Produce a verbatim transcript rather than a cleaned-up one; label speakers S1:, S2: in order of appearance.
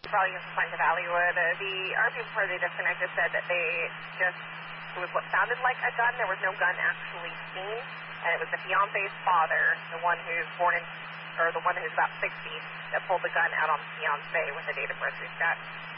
S1: probably just find the Valleywood. Uh, the R P before they disconnected said that they just, it was what sounded like a gun. There was no gun actually seen, and it was the fiance's father, the one who's born in, or the one who's about sixty, that pulled the gun out on the fiance with the date of birth we've got.